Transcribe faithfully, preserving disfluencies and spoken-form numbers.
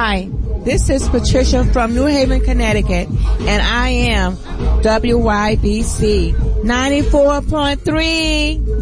Hi, this is Patricia from New Haven, Connecticut, and I am W Y B C ninety-four point three.